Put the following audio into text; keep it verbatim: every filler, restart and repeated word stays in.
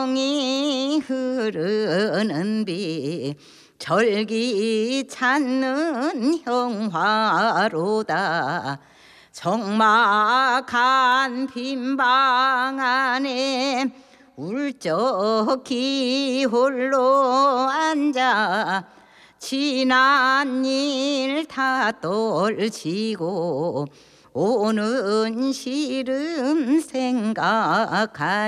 정이 흐르는 비 절기 찾는 형화로다. 적막한 빈방 안에 울적히 홀로 앉아 지난 일 다 떨치고 오는 시름 생각하니